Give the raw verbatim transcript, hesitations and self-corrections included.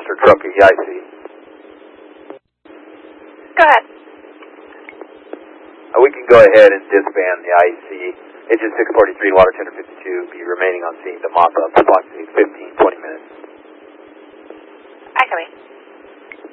Monster Truck at the I C. Go ahead. Uh, we can go ahead and disband the I C. Engine six forty-three, water tender fifty-two, be remaining on scene to mop up approximately fifteen, twenty minutes. Actually.